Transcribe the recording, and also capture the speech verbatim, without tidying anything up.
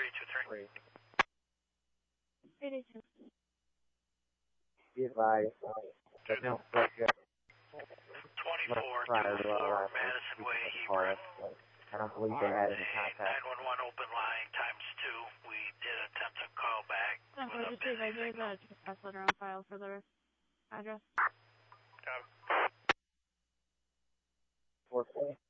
three two three. eight eight two. Be advised. But no, but yeah. twenty-four two four Madison Way, Hebron. I don't believe they had any contact. nine one one open line times two. We did attempt to call back. I'm going to see if I gave that trespass letter on file for the address. Copy. Four four.